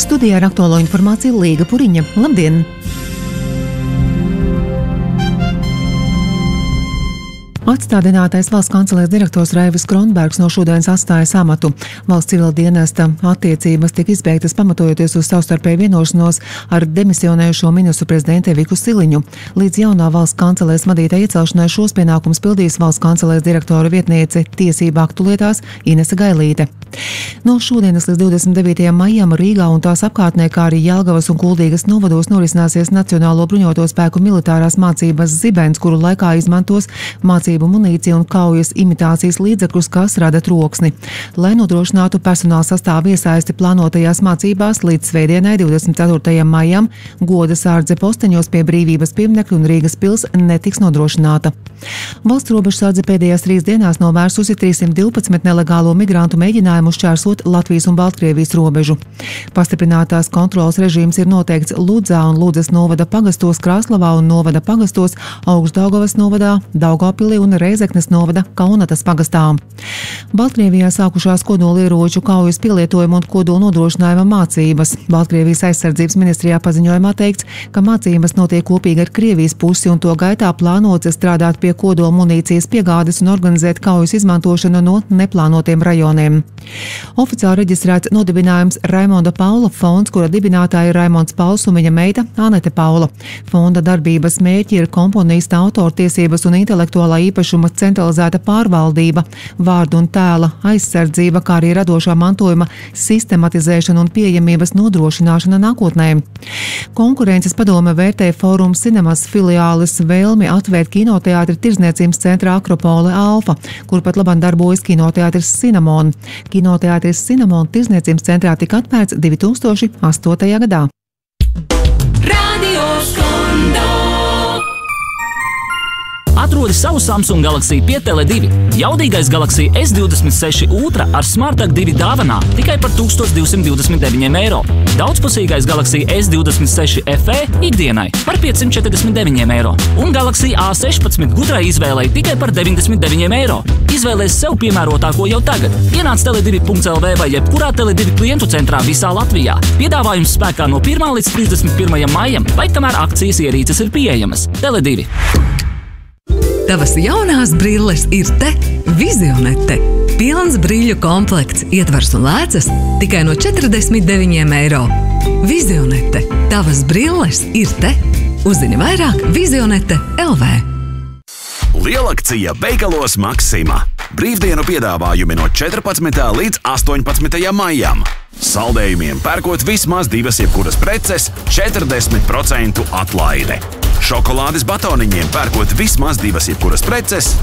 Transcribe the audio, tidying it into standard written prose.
Studijā ar aktuālo informāciju Līga Puriņa. Labdien! Atstādinātais valsts kancelēs direktors Raivis Kronbergs no šodienas atstājas amatu. Valsts civila dienesta attiecības tika izbeigtas pamatojoties uz savstarpēju vienošanos ar demisionējušo ministru prezidentu Eviku Siliņu. Līdz jaunā valsts kancelēs vadītāja iecelšanai šos pienākumus pildīs valsts kancelēs direktora vietniece tiesību aktu lietās Inese Gailīte. No šodienas līdz 29. maijam Rīgā un tās apkārtnē, kā arī Jelgavas un Kuldīgas novados norisināsies Nacionālo bruņoto spēku militārās mācības Zibens, kuru laikā izmantos mācību munīciju un kaujas imitācijas līdzekļus, kas rada troksni. Lai nodrošinātu personāla sastāvu iesaisti plānotajās mācībās, līdz svētdienai 24. maijam goda sārdze posteņos pie Brīvības pieminekļa un Rīgas pils netiks nodrošināta. Valsts robežsardze pēdējās 3 dienās novērsusi 312 nelegālo migrantu mēģinājumu šķērsot Latvijas un Baltkrievijas robežu. Pastiprinātās kontrolas režīms ir noteikts Ludzā un Ludzas novada pagastos, Krāslavā un novada pagastos, Augšdaugavas novadā, Daugavpilī un Reizeknes novada Kaunatas pagastā. Baltkrievijā sākušās kodolieroču kaujas pielietojuma un kodola nodrošinājuma mācības. Baltkrievijas aizsardzības ministrijā paziņojumā teikts, ka mācības notiek kopīgi ar Krievijas pusi un to gaitā plānots strādāt pie kodola munīcijas piegādes un organizēt kaujas izmantošanu no neplānotiem rajoniem. Oficiāli reģistrēts nodibinājums Raimonda Paula fonds, kura dibinātāja ir Raimonds Pauls un viņa meita Anete Paula. Fonda darbības mērķi ir komponista autortiesības un intelektuālā īpašuma centralizēta pārvaldība, vārdu un tēla aizsardzība, kā arī radošā mantojuma sistematizēšana un pieejamības nodrošināšana nākotnē. Konkurences padome vērtē Forum Cinemas filiāles vēlmi atvērt kinoteātri Tirdzniecības centrā Akropole Alfa, kur pat labāk darbojas kinoteātris Cinnamon. Kinoteātris Cinnamon Tirdzniecības centrā tika atvērts 2008. gadā. Atrodi savu Samsung Galaxy pie Tele2. Jaudīgais Galaxy S26 Ultra ar Smartag 2 dāvanā tikai par 1229 eiro. Daudzpusīgais Galaxy S26 FE ikdienai par 549 eiro. Un Galaxy A16 gudrai izvēlei tikai par 99 eiro. Izvēlēs sev piemērotāko jau tagad. Ienāc tele2.lv vai jebkurā Tele2 klientu centrā visā Latvijā. Piedāvājums spēkā no 1. līdz 31. maijam vai kamēr akcijas ierīces ir pieejamas. Tele2. Tavas jaunās brilles ir te, Vizionete. Pilns brīļu komplekts, ietvers un lēcas tikai no 49 eiro. Vizionete. Tavas brilles ir te. Uzzini vairāk Vizionete LV. Lielakcija veikalos Maksima. Brīvdienu piedāvājumi no 14. līdz 18. maijam. Saldējumiem pērkot vismaz 2 jebkuras preces 40% atlaide. Šokolādes batoniņiem pērkot vismaz 2 jebkuras preces